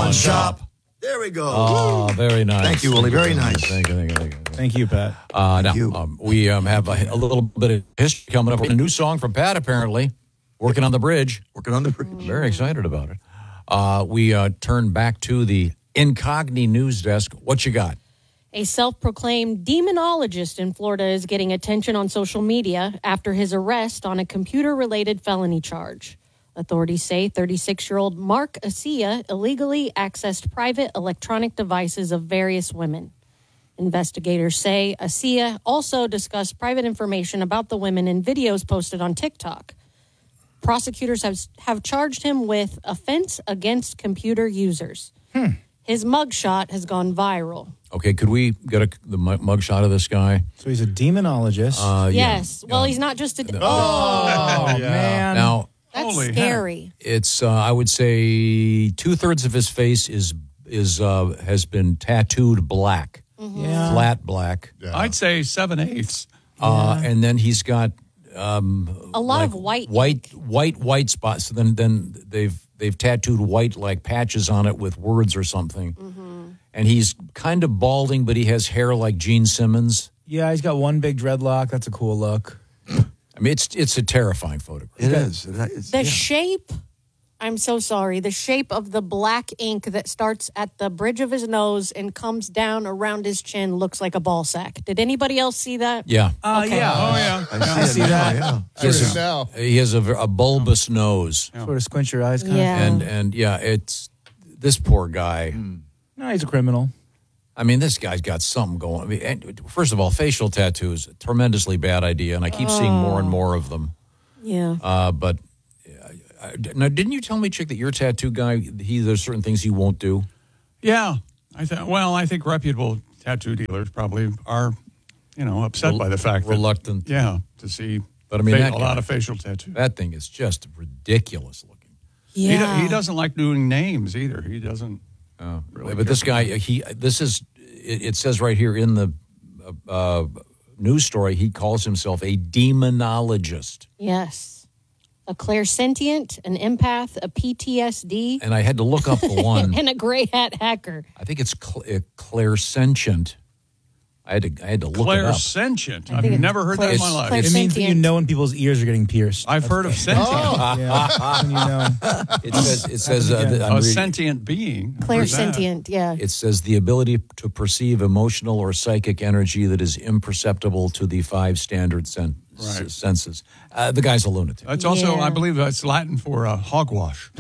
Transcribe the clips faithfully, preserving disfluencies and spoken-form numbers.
Pawn Shop. There we go. Oh, very nice. Thank you, Willie. Very nice. Thank you, thank you, thank you. Thank you, Pat. Uh, now, you. Um, we um, have a, a little bit of history coming up. A new song from Pat, apparently. Working on the bridge. Working on the bridge. Very excited about it. Uh, we uh, turn back to the Incogni news desk. What you got? A self-proclaimed demonologist in Florida is getting attention on social media after his arrest on a computer-related felony charge. Authorities say thirty-six-year-old Mark Asia illegally accessed private electronic devices of various women. Investigators say Asia also discussed private information about the women in videos posted on TikTok. Prosecutors have, have charged him with offense against computer users. Hmm. His mugshot has gone viral. Okay, could we get a, the mug mugshot of this guy? So he's a demonologist. Uh, Yes. Yeah. Well, Um, he's not just a... no. oh, yeah. man. Now, That's Holy scary. it's, uh, I would say, two-thirds of his face is is uh, has been tattooed black, yeah. flat black. Yeah. I'd say seven eighths. Uh, and then he's got um, A lot like of white white, ink. white, white spots. So then, then they've they've tattooed white like patches on it with words or something. Mm-hmm. And he's kind of balding, but he has hair like Gene Simmons. Yeah, he's got one big dreadlock. That's a cool look. I mean, it's it's a terrifying photograph. It is. It is. The yeah. shape, I'm so sorry, the shape of the black ink that starts at the bridge of his nose and comes down around his chin looks like a ball sack. Did anybody else see that? Yeah, Uh, Okay. yeah. Oh, yeah. I see, see it now, that. Yeah. he has, it a, now. he has a, a bulbous nose, Sort of squint your eyes kind Yeah. and and yeah, it's this poor guy. of. No, he's a criminal. I mean, this guy's got something going. I mean, and first of all, facial tattoos, tremendously bad idea, and I keep seeing more and more of them. Yeah. Uh, but uh, I- now, didn't you tell me, Chick, that your tattoo guy, he there's certain things he won't do? Yeah. I th- well, I think reputable tattoo dealers probably are, you know, upset Rel- by the fact reluctant. that, yeah, to see But I mean, fa- that a guy- lot of facial tattoos. That thing is just ridiculous looking. He, do- Yeah. he doesn't like doing names either. He doesn't. Uh, Really but this care guy, he this is it, it says right here in the uh, uh, news story, he calls himself a demonologist, Yes. A clairsentient, an empath, a P T S D, and I had to look up the one. and a gray hat hacker. I think it's cl- uh, clairsentient. I had to I had to look it up. Clairsentient. I I've think it's never heard that in my clairs- life. clairs- It means that you Sentient. know when people's ears are getting pierced. I've heard of sentient. Yeah, when you know. It says it says uh, that I'm A reading- sentient being. I've heard that. Clairsentient, yeah. It says the ability to perceive emotional or psychic energy that is imperceptible to the five standard sen- Right. s- senses. Uh, the guy's a lunatic. It's also, Yeah. I believe, that's Latin for uh, hogwash.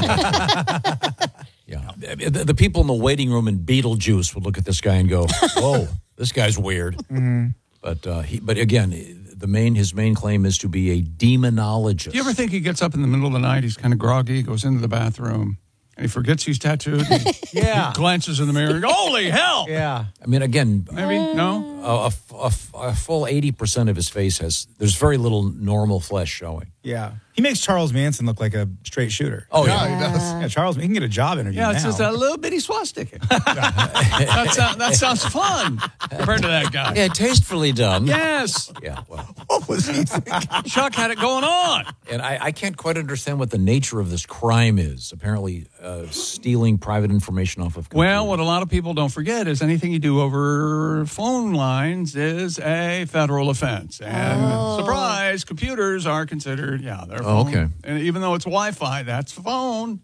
Yeah, the, the people in the waiting room in Beetlejuice would look at this guy and go, "Whoa, this guy's weird." Mm-hmm. But uh, he, but again, the main his main claim is to be a demonologist. Do you ever think he gets up in the middle of the night, he's kind of groggy, goes into the bathroom, and he forgets he's tattooed? and Yeah. He glances in the mirror and goes, holy hell! Yeah. I mean, again, Maybe? No? a, a, a, a full eighty percent of his face has there's very little normal flesh showing. Yeah. He makes Charles Manson look like a straight shooter. Oh Yeah, yeah, he does. Yeah, Charles, he can get a job interview Yeah, now. it's just a little bitty swastika. that, sound, that sounds fun compared to that guy. yeah, tastefully done. Yes. Yeah, well, What was he thinking? Chuck had it going on. and I, I can't quite understand what the nature of this crime is. Apparently, uh, stealing private information off of computers. Well, what a lot of people don't forget is anything you do over phone lines is a federal offense. And surprise, computers are considered, yeah, they're Oh, phone. okay. And even though it's Wi-Fi, that's phone.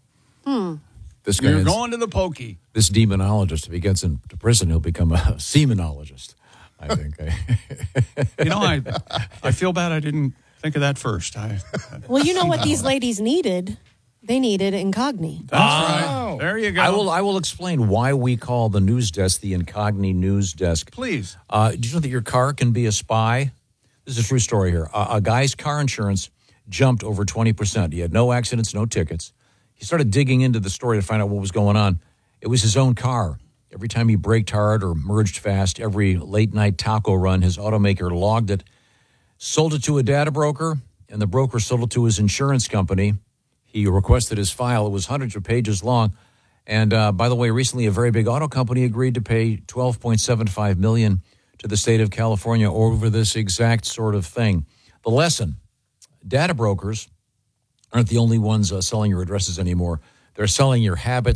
this guy You're is, going to the pokey. this demonologist. If he gets into prison, he'll become a semenologist. I think. You know, I I feel bad I didn't think of that first. I, Well, you know what these ladies needed? They needed Incogni. that's right. There you go. I will. I will explain why we call the news desk the Incogni news desk. Please. Uh, did you know that your car can be a spy? This is a true story here. A, a guy's car insurance jumped over twenty percent. He had no accidents, no tickets. He started digging into the story to find out what was going on. It was his own car. Every time he braked hard or merged fast, every late-night taco run, his automaker logged it, sold it to a data broker, and the broker sold it to his insurance company. He requested his file. It was hundreds of pages long. And uh, by the way, recently a very big auto company agreed to pay twelve point seven five million dollars to the state of California over this exact sort of thing. The lesson, data brokers aren't the only ones uh, selling your addresses anymore. They're selling your habits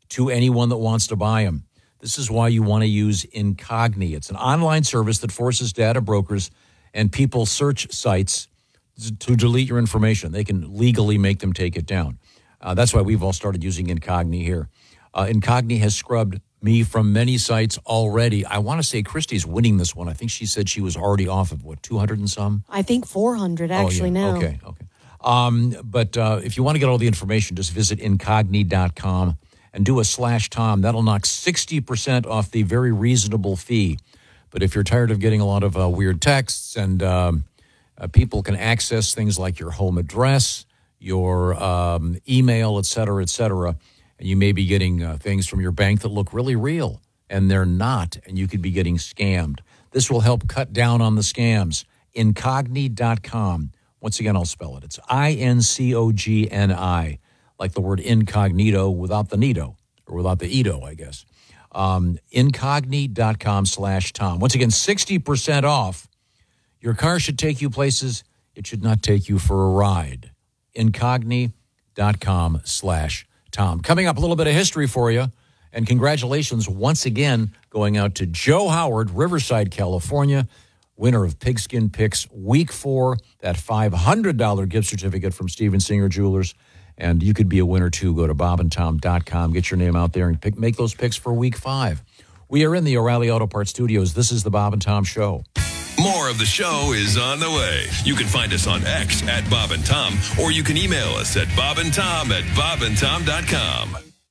to anyone that wants to buy them. This is why you want to use Incogni. It's an online service that forces data brokers and people search sites to delete your information. They can legally make them take it down. Uh, that's why we've all started using Incogni here. Uh, Incogni has scrubbed me from many sites already. I want to say Christy's winning this one. I think she said she was already off of, what, two hundred and some? I think four hundred actually oh, yeah. now. Okay, okay. Um, but uh, if you want to get all the information, just visit incogni dot com and do a slash Tom. That'll knock sixty percent off the very reasonable fee. But if you're tired of getting a lot of uh, weird texts and um, uh, people can access things like your home address, your um, email, et cetera, et cetera, and you may be getting uh, things from your bank that look really real, and they're not, and you could be getting scammed. This will help cut down on the scams. incogni dot com. Once again, I'll spell it. It's I N C O G N I, like the word incognito without the nito, or without the ito, I guess. Um, incogni dot com slash Tom. Once again, sixty percent off. Your car should take you places it should not take you for a ride. incogni dot com slash Tom. Coming up, a little bit of history for you. And congratulations once again going out to Joe Howard, Riverside, California, winner of Pigskin Picks Week four, that five hundred dollars gift certificate from Steven Singer Jewelers. And you could be a winner, too. Go to bob and tom dot com, get your name out there, and pick, make those picks for Week five. We are in the O'Reilly Auto Parts Studios. This is the Bob and Tom Show. More of the show is on the way. You can find us on X at Bob and Tom, or you can email us at bob and tom at bob and tom dot com.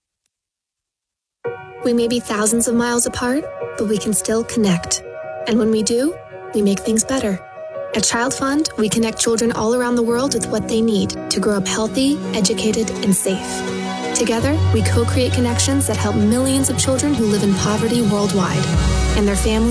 We may be thousands of miles apart, but we can still connect. And when we do, we make things better. At Child Fund, we connect children all around the world with what they need to grow up healthy, educated, and safe. Together, we co-create connections that help millions of children who live in poverty worldwide and their families